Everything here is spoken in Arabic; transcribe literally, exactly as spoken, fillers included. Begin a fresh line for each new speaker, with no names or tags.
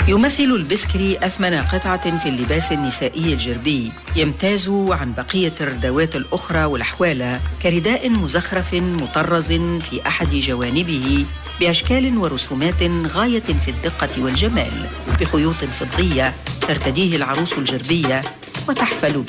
يمثل البسكري أثمن قطعة في اللباس النسائي الجربي، يمتاز عن بقية الردوات الأخرى والأحوال كرداء مزخرف مطرز في أحد جوانبه بأشكال ورسومات غاية في الدقة والجمال، بخيوط فضية ترتديه العروس الجربية وتحفل